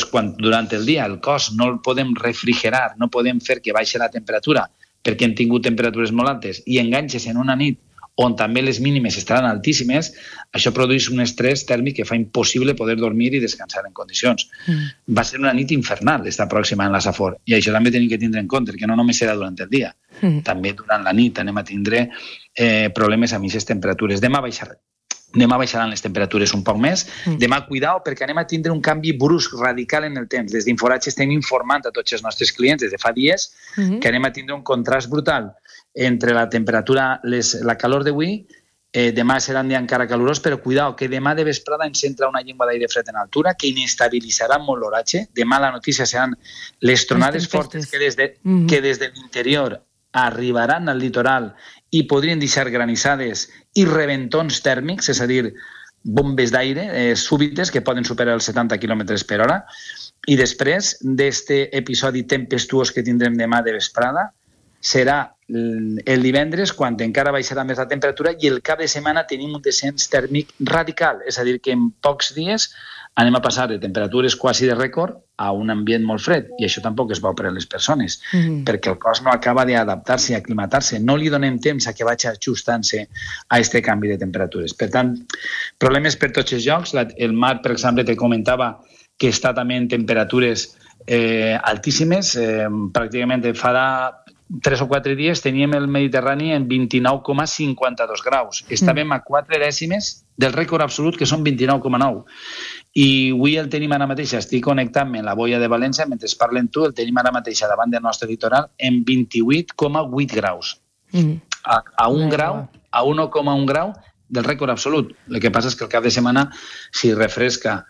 quan durant el dia el cos no el podem refrigerar, no podem fer que baixi la temperatura perquè hem tingut temperatures molt altes i enganxes en una nit on també les mínimes estaran altíssimes, això produeix un estrès tèrmic que fa impossible poder dormir i descansar en condicions. Va ser una nit infernal, esta pròxima en la Safor, i això també tenim que tindre en compte, que no només serà durant el dia, també durant la nit anem a tindre problemes amb aquestes temperatures. Demà baixaran les temperatures un poc més. Demà, cuidao, perquè anem a tindre un canvi brusc, radical en el temps. Des d'Inforatge estem informant a tots els nostres clients des de fa dies que anem a tindre un contrast brutal entre la temperatura, la calor d'avui. Demà serà un dia encara calorós, però cuidao, que demà de vesprada ens entra una llengua d'aire fred en altura que inestabilitzarà molt l'oratge. Demà la notícia seran les tronades fortes que des de l'interior arribaran al litoral i podrien deixar granissades i reventons tèrmics, és a dir, bombes d'aire súbites que poden superar els 70 km per hora. I després d'aquest episodi tempestuós que tindrem demà de vesprada, serà el divendres, quan encara baixarà més la temperatura, i el cap de setmana tenim un descens tèrmic radical, és a dir, que en pocs dies anem a passar de temperatures quasi de rècord a un ambient molt fred, i això tampoc és bo per a les persones, perquè el cos no acaba d'adaptar-se i aclimatar-se, no li donem temps a que vagi ajustant-se a aquest canvi de temperatures. Per tant, problemes per tots els llocs. El mar, per exemple, te comentava que està també en temperatures altíssimes. Pràcticament fa 3 o 4 dies teníem el Mediterrani en 29,52 graus. Estàvem a 4 dècimes del rècord absolut, que són 29,9. I avui el tenim ara mateix, estic connectant-me en la boia de València, mentre parlen tu, el tenim ara mateix davant del nostre litoral en 28,8 graus. A 1 grau, a 1,1 grau del rècord absolut. El que passa és que el cap de setmana, si refresca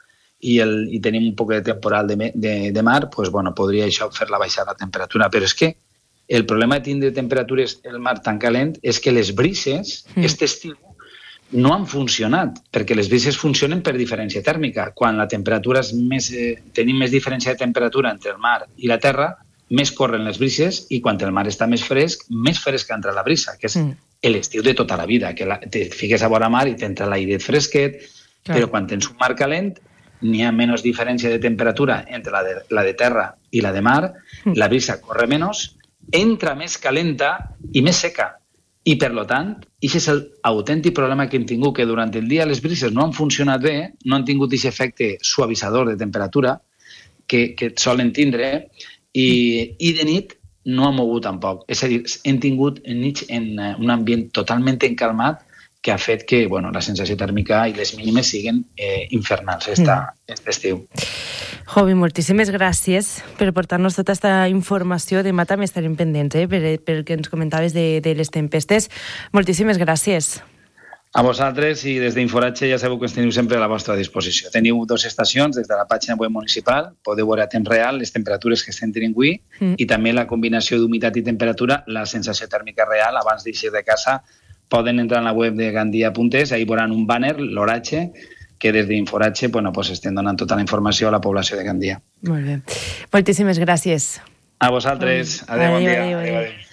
i tenim un poc de temporal de mar, doncs, bueno, podria això fer-la baixar la temperatura. Però és que el problema de tindre temperatures el mar tan calent és que les brises, aquest estiu, no han funcionat, perquè les brises funcionen per diferència tèrmica. Quan la temperatura tenim més diferència de temperatura entre el mar i la terra, més corren les brises, i quan el mar està més fresca entra la brisa, que és l'estiu de tota la vida, que te fiques a vora mar i t'entra l'airet fresquet, però quan tens un mar calent n'hi ha menys diferència de temperatura entre la de terra i la de mar, la brisa corre menys, entra més calenta i més seca. I, per tant, aquest és l'autèntic problema que hem tingut, que durant el dia les brises no han funcionat bé, no han tingut aquest efecte suavitzador de temperatura que solen tindre, i de nit no ha mogut tampoc. És a dir, hem tingut nits en un ambient totalment encalmat que ha fet que la sensació tèrmica i les mínimes siguin infernals aquest estiu. Jovi, moltíssimes gràcies per portar-nos tota aquesta informació. Demà també estarem pendents pel que ens comentaves de les tempestes. Moltíssimes gràcies. A vosaltres, i des d'Inforatge ja sabeu que ens teniu sempre a la vostra disposició. Teniu 2 estacions des de la pàgina web municipal, podeu veure a temps real les temperatures que estem tenint avui i també la combinació d'humitat i temperatura, la sensació tèrmica real abans d'eixir de casa. Poden entrar en la web de gandia.es, ahí veuran un banner, l'oratge, que des d'Inforatge estem donant tota la informació a la població de Gandia. Molt bé. Moltíssimes gràcies. A vosaltres. Adéu, bon dia. Adéu.